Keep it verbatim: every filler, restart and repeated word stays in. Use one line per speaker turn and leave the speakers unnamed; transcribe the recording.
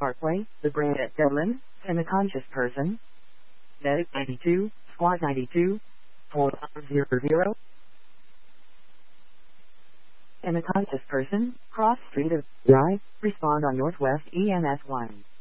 Parkway, The Brain at Dublin, and a conscious person. Medic ninety-two, Squad ninety-two, four zero zero. And a conscious person, cross street of Drive, respond on Northwest E M S one.